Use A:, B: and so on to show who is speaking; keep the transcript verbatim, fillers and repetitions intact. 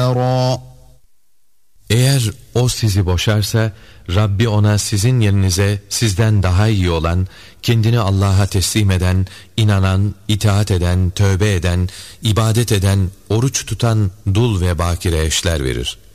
A: Eğer o sizi boşarsa, Rabbi ona sizin yerinize sizden daha iyi olan, kendini Allah'a teslim eden, inanan, itaat eden, tövbe eden, ibadet eden, oruç tutan dul ve bakire eşler verir.